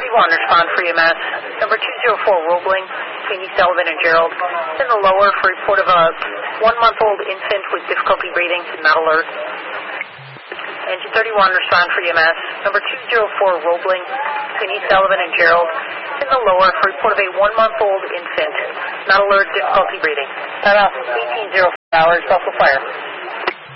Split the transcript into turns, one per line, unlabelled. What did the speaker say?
31, respond for EMS. Number 204, Roebling, between East Sullivan and Gerald. In the lower for report of a 1-month-old infant with difficulty breathing, not alert. Engine 31, respond for EMS. Number 204, Roebling, between East Sullivan and Gerald. In the lower for report of a 1-month-old infant, not alert, difficulty breathing. 1804 hours, Buffalo Fire.